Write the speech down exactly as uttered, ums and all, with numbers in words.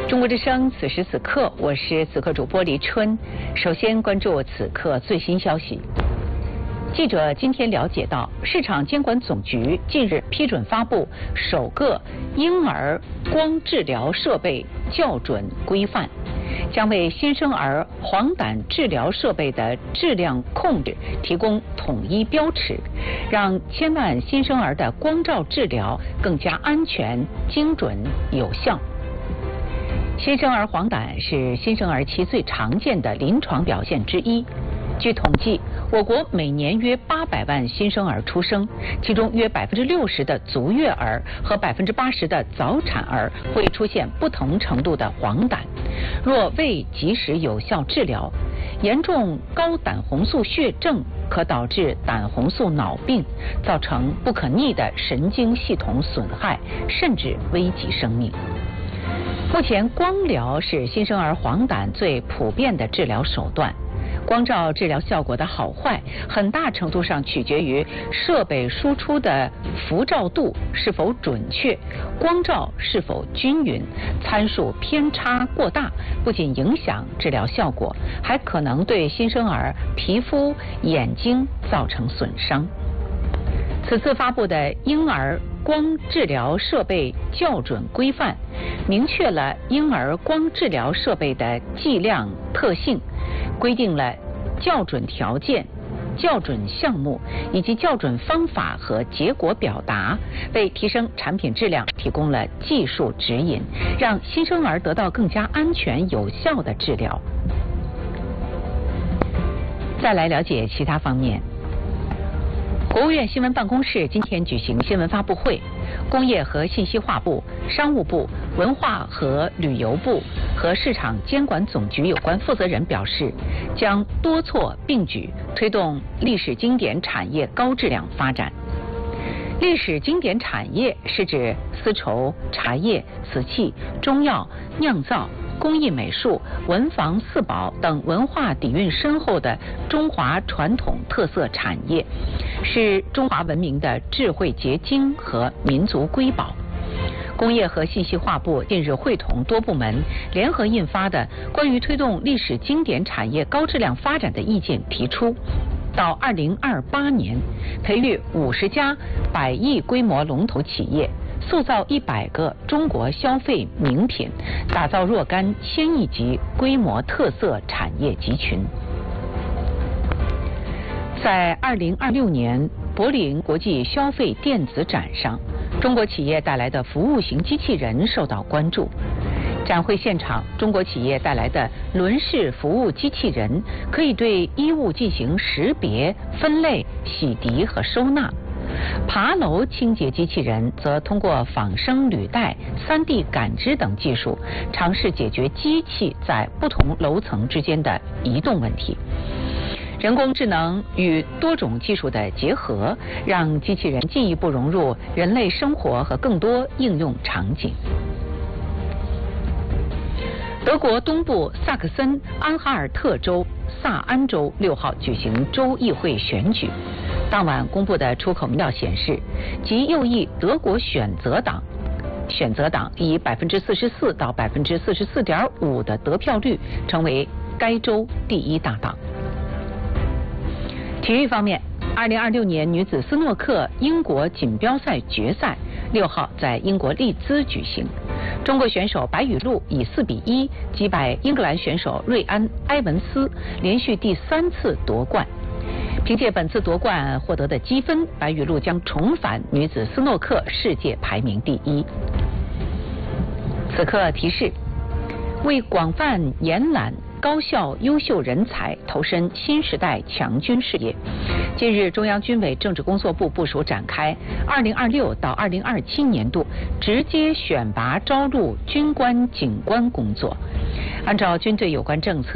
中国之声，此时此刻，我是此刻主播黎春。首先关注此刻最新消息。记者今天了解到，市场监管总局近日批准发布首个婴儿光治疗设备校准规范，将为新生儿黄疸治疗设备的质量控制提供统一标尺，让千万新生儿的光照治疗更加安全、精准、有效。新生儿黄疸是新生儿期最常见的临床表现之一。据统计，我国每年约八百万新生儿出生，其中约百分之六十的足月儿和百分之八十的早产儿会出现不同程度的黄疸。若未及时有效治疗，严重高胆红素血症可导致胆红素脑病，造成不可逆的神经系统损害，甚至危及生命。目前，光疗是新生儿黄疸最普遍的治疗手段。光照治疗效果的好坏，很大程度上取决于设备输出的辐照度是否准确，光照是否均匀。参数偏差过大，不仅影响治疗效果，还可能对新生儿皮肤、眼睛造成损伤。此次发布的婴儿光治疗设备校准规范，明确了婴儿光治疗设备的计量特性，规定了校准条件、校准项目以及校准方法和结果表达，为提升产品质量提供了技术指引，让新生儿得到更加安全有效的治疗。再来了解其他方面。国务院新闻办公室今天举行新闻发布会，工业和信息化部、商务部、文化和旅游部和市场监管总局有关负责人表示，将多措并举，推动历史经典产业高质量发展。历史经典产业是指丝绸、茶叶、瓷器、中药、酿造、工艺美术、文房四宝等文化底蕴深厚的中华传统特色产业，是中华文明的智慧结晶和民族瑰宝。工业和信息化部近日会同多部门联合印发的关于推动历史经典产业高质量发展的意见提出，到二零二八年，培育五十家百亿规模龙头企业，塑造一百个中国消费名品，打造若干千亿级规模特色产业集群。在二零二六年柏林国际消费电子展上，中国企业带来的服务型机器人受到关注。展会现场，中国企业带来的轮式服务机器人可以对衣物进行识别、分类、洗涤和收纳。爬楼清洁机器人则通过仿生履带、三 D 感知等技术，尝试解决机器在不同楼层之间的移动问题。人工智能与多种技术的结合，让机器人进一步融入人类生活和更多应用场景。德国东部萨克森安哈尔特州萨安州六号举行州议会选举，当晚公布的出口民调显示，极右翼德国选择党选择党以百分之四十四到百分之四十四点五的得票率，成为该州第一大党。体育方面，二零二六年女子斯诺克英国锦标赛决赛六号在英国利兹举行。中国选手白雨露以四比一击败英格兰选手瑞安·埃文斯，连续第三次夺冠。凭借本次夺冠获得的积分，白雨露将重返女子斯诺克世界排名第一。此刻提示：为广泛延揽高校优秀人才，投身新时代强军事业。近日，中央军委政治工作部部署展开二零二六到二零二七年度直接选拔招录军官警官工作。按照军队有关政策，